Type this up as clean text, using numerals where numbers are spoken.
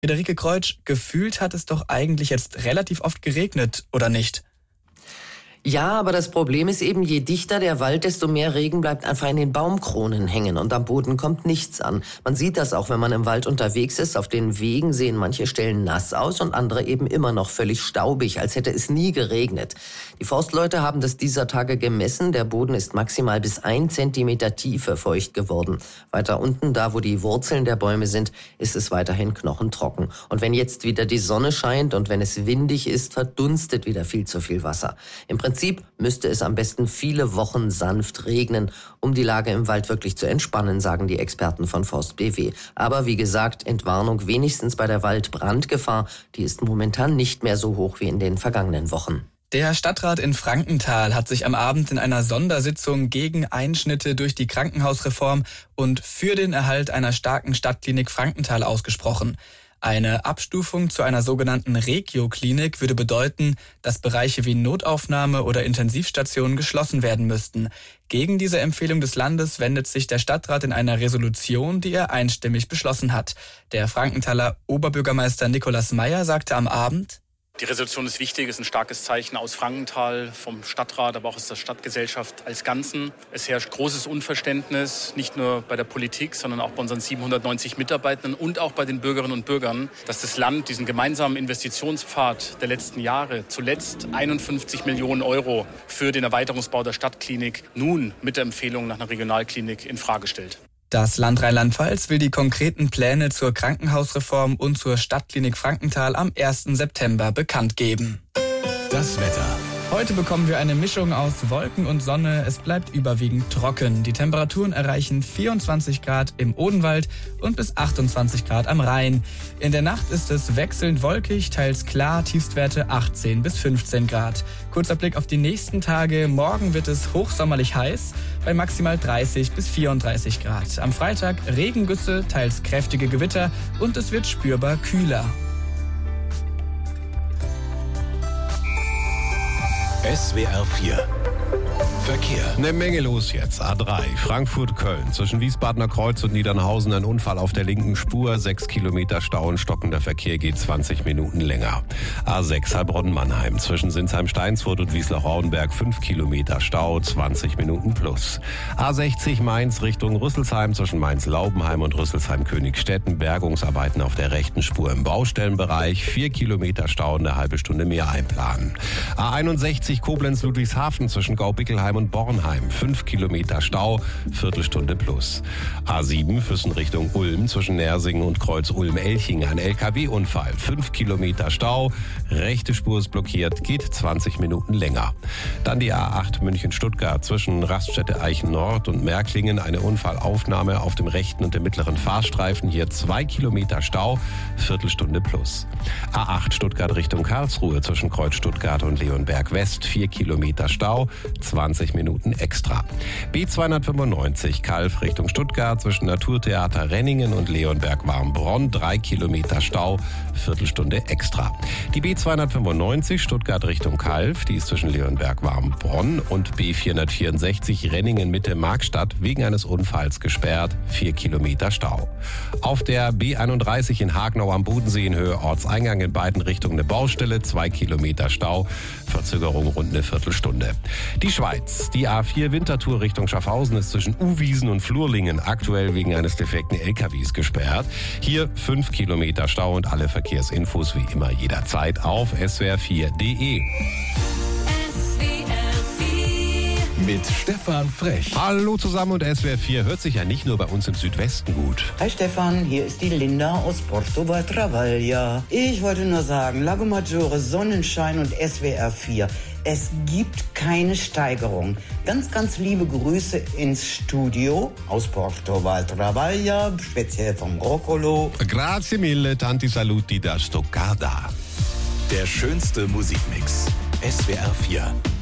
Friederike Kreutsch, gefühlt hat es doch eigentlich jetzt relativ oft geregnet, oder nicht? Ja, aber das Problem ist eben, je dichter der Wald, desto mehr Regen bleibt einfach in den Baumkronen hängen und am Boden kommt nichts an. Man sieht das auch, wenn man im Wald unterwegs ist. Auf den Wegen sehen manche Stellen nass aus und andere eben immer noch völlig staubig, als hätte es nie geregnet. Die Forstleute haben das dieser Tage gemessen. Der Boden ist maximal bis 1 Zentimeter Tiefe feucht geworden. Weiter unten, da wo die Wurzeln der Bäume sind, ist es weiterhin knochentrocken. Und wenn jetzt wieder die Sonne scheint und wenn es windig ist, verdunstet wieder viel zu viel Wasser. Im Prinzip müsste es am besten viele Wochen sanft regnen, um die Lage im Wald wirklich zu entspannen, sagen die Experten von Forst BW. Aber wie gesagt, Entwarnung wenigstens bei der Waldbrandgefahr, die ist momentan nicht mehr so hoch wie in den vergangenen Wochen. Der Stadtrat in Frankenthal hat sich am Abend in einer Sondersitzung gegen Einschnitte durch die Krankenhausreform und für den Erhalt einer starken Stadtklinik Frankenthal ausgesprochen. Eine Abstufung zu einer sogenannten Regio-Klinik würde bedeuten, dass Bereiche wie Notaufnahme oder Intensivstationen geschlossen werden müssten. Gegen diese Empfehlung des Landes wendet sich der Stadtrat in einer Resolution, die er einstimmig beschlossen hat. Der Frankenthaler Oberbürgermeister Nikolaus Meyer sagte am Abend: Die Resolution ist wichtig, ist ein starkes Zeichen aus Frankenthal, vom Stadtrat, aber auch aus der Stadtgesellschaft als Ganzen. Es herrscht großes Unverständnis, nicht nur bei der Politik, sondern auch bei unseren 790 Mitarbeitenden und auch bei den Bürgerinnen und Bürgern, dass das Land diesen gemeinsamen Investitionspfad der letzten Jahre, zuletzt 51 Millionen Euro für den Erweiterungsbau der Stadtklinik, nun mit der Empfehlung nach einer Regionalklinik in Frage stellt. Das Land Rheinland-Pfalz will die konkreten Pläne zur Krankenhausreform und zur Stadtklinik Frankenthal am 1. September bekannt geben. Das Wetter. Heute bekommen wir eine Mischung aus Wolken und Sonne. Es bleibt überwiegend trocken. Die Temperaturen erreichen 24 Grad im Odenwald und bis 28 Grad am Rhein. In der Nacht ist es wechselnd wolkig, teils klar, Tiefstwerte 18 bis 15 Grad. Kurzer Blick auf die nächsten Tage. Morgen wird es hochsommerlich heiß bei maximal 30 bis 34 Grad. Am Freitag Regengüsse, teils kräftige Gewitter und es wird spürbar kühler. SWR 4 Verkehr. Eine Menge los jetzt. A3, Frankfurt-Köln. Zwischen Wiesbadener Kreuz und Niedernhausen ein Unfall auf der linken Spur. 6 Kilometer Stau und stockender Verkehr geht 20 Minuten länger. A6, Heilbronn-Mannheim. Zwischen Sinsheim-Steinsfurt und Wiesloch-Rauenberg 5 Kilometer Stau, 20 Minuten plus. A60, Mainz Richtung Rüsselsheim. Zwischen Mainz-Laubenheim und Rüsselsheim-Königstetten. Bergungsarbeiten auf der rechten Spur im Baustellenbereich. 4 Kilometer Stau und eine halbe Stunde mehr einplanen. A61, Koblenz-Ludwigshafen. Zwischen Gaubickelheim und Bornheim. 5 Kilometer Stau, Viertelstunde plus. A7 Füssen Richtung Ulm zwischen Nersingen und Kreuz Ulm-Elching. Ein LKW-Unfall. 5 Kilometer Stau, rechte Spur ist blockiert, geht 20 Minuten länger. Dann die A8 München-Stuttgart zwischen Raststätte Eichen-Nord und Märklingen. Eine Unfallaufnahme auf dem rechten und dem mittleren Fahrstreifen. Hier 2 Kilometer Stau, Viertelstunde plus. A8 Stuttgart Richtung Karlsruhe zwischen Kreuz Stuttgart und Leonberg West. 4 Kilometer Stau, 20 Minuten extra. B295 Kalf Richtung Stuttgart zwischen Naturtheater Renningen und Leonberg-Warmbronn. 3 Kilometer Stau, Viertelstunde extra. Die B295 Stuttgart Richtung Kalf, die ist zwischen Leonberg-Warmbronn und B464 Renningen Mitte Markstadt wegen eines Unfalls gesperrt. 4 Kilometer Stau. Auf der B31 in Hagenau am Bodensee in Höhe Ortseingang in beiden Richtungen eine Baustelle. 2 Kilometer Stau, Verzögerung rund eine Viertelstunde. Die Schweiz. Die A4 Winterthur Richtung Schaffhausen ist zwischen Uwiesen und Flurlingen aktuell wegen eines defekten LKWs gesperrt. Hier 5 Kilometer Stau und alle Verkehrsinfos wie immer jederzeit auf swr4.de. Mit Stefan Frech. Hallo zusammen und SWR 4 hört sich ja nicht nur bei uns im Südwesten gut. Hi Stefan, hier ist die Linda aus Porto Valtravalia. Ich wollte nur sagen, Lago Maggiore, Sonnenschein und SWR 4. Es gibt keine Steigerung. Ganz, ganz liebe Grüße ins Studio aus Porto Valtravalia, speziell vom Roccolo. Grazie mille, tanti saluti da Stoccarda. Der schönste Musikmix. SWR 4